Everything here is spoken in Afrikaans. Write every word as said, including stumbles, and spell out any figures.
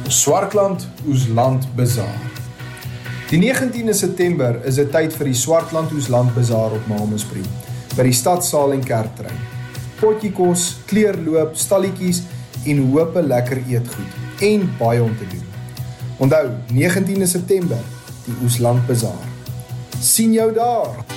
Swartland Oesland Bazaar. Die negentiende September is dit tyd vir die Swartland Oesland Bazaar op Malmesbury, by die stadsaal en kerkterrein. Potjie kos, kleurloop, stalletjies en hoop lekker eetgoed en baie om te doen. Onthou, negentiende September, die Oesland Bazaar. Sien jou daar!